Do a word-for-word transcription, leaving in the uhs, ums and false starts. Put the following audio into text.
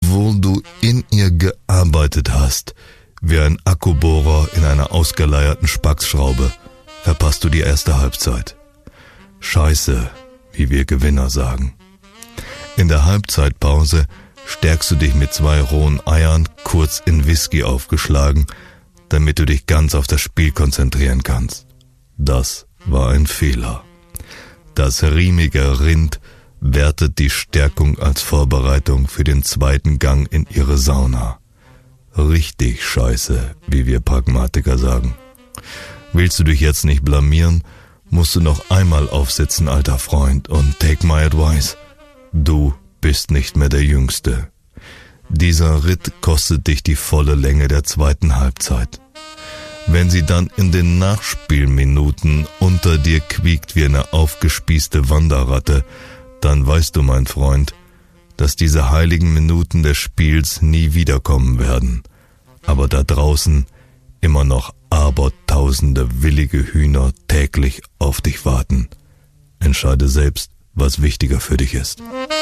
obwohl du in ihr gearbeitet hast, wie ein Akkubohrer in einer ausgeleierten Spacksschraube, verpasst du die erste Halbzeit. Scheiße, wie wir Gewinner sagen. In der Halbzeitpause stärkst du dich mit zwei rohen Eiern kurz in Whisky aufgeschlagen, damit du dich ganz auf das Spiel konzentrieren kannst. Das war ein Fehler. Das riemige Rind wertet die Stärkung als Vorbereitung für den zweiten Gang in ihre Sauna. Richtig scheiße, wie wir Pragmatiker sagen. Willst du dich jetzt nicht blamieren, musst du noch einmal aufsitzen, alter Freund, und take my advice. Du bist nicht mehr der Jüngste. Dieser Ritt kostet dich die volle Länge der zweiten Halbzeit. Wenn sie dann in den Nachspielminuten unter dir quiekt wie eine aufgespießte Wanderratte, dann weißt du, mein Freund, dass diese heiligen Minuten des Spiels nie wiederkommen werden. Aber da draußen immer noch abertausende willige Hühner täglich auf dich warten. Entscheide selbst, was wichtiger für dich ist.